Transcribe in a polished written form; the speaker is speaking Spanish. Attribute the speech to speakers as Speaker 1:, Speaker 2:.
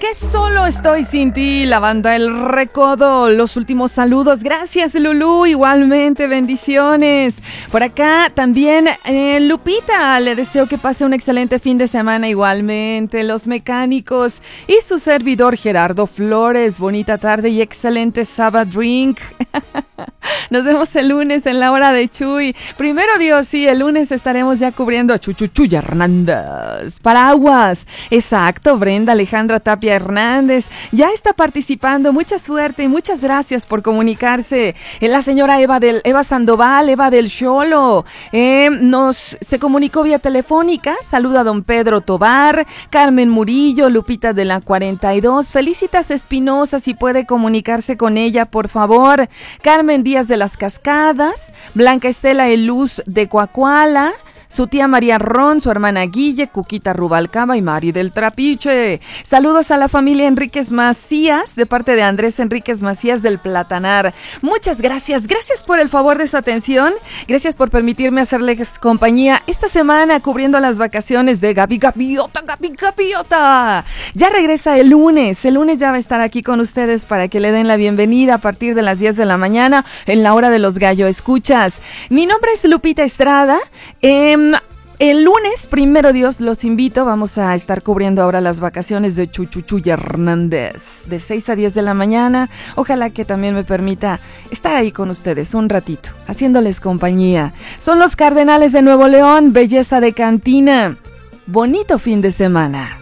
Speaker 1: Solo estoy sin ti, la banda El Recodo. Los últimos saludos, gracias Lulú, igualmente bendiciones. Por acá también Lupita, le deseo que pase un excelente fin de semana igualmente. Los Mecánicos y su servidor Gerardo Flores, bonita tarde y excelente Sabbath Drink. Nos vemos el lunes en la hora de Chuy. Primero Dios, sí, el lunes estaremos ya cubriendo a Chuy Hernández. Paraguas, exacto, Brenda Alejandra Tapia Hernández ya está participando. Mucha suerte y muchas gracias por comunicarse. La señora Eva Sandoval, Eva del Xolo, se comunicó vía telefónica. Saluda a don Pedro Tobar, Carmen Murillo, Lupita de la 42. Felicitas Espinosa, si puede comunicarse con ella, por favor. Carmen Díaz de las Cascadas, Blanca Estela Eluz de Coacuala, su tía María Ron, su hermana Guille, Cuquita Rubalcaba y Mari del Trapiche. Saludos a la familia Enríquez Macías, de parte de Andrés Enríquez Macías del Platanar. Muchas gracias, gracias por el favor de su atención, gracias por permitirme hacerles compañía esta semana cubriendo las vacaciones de Gaby Gaviota. Ya regresa el lunes ya va a estar aquí con ustedes para que le den la bienvenida a partir de las 10 de la mañana en la hora de los gallo escuchas. Mi nombre es Lupita Estrada. El lunes, primero Dios, los invito, vamos a estar cubriendo ahora las vacaciones de Chuy Hernández, de 6 a 10 de la mañana. Ojalá que también me permita estar ahí con ustedes un ratito, haciéndoles compañía. Son los Cardenales de Nuevo León, belleza de cantina. Bonito fin de semana.